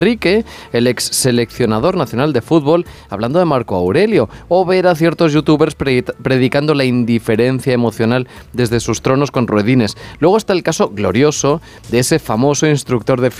Enrique, el ex seleccionador nacional de fútbol, hablando de Marco Aurelio, o ver a ciertos youtubers predicando la indiferencia emocional desde sus tronos con ruedines. Luego está el caso glorioso de ese famoso instructor de